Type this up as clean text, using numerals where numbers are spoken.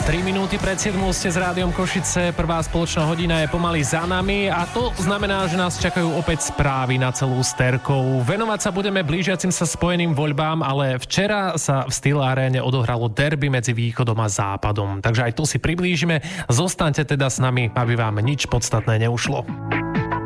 3 minúty pred 7 ste s Rádiom Košice, prvá spoločná hodina je pomaly za nami a to znamená, že nás čakajú opäť správy na celú sterkou. Venovať sa budeme blížiacim sa spojeným voľbám, ale včera sa v Steel Aréne odohralo derby medzi východom a západom, takže aj to si priblížime. Zostaňte teda s nami, aby vám nič podstatné neušlo.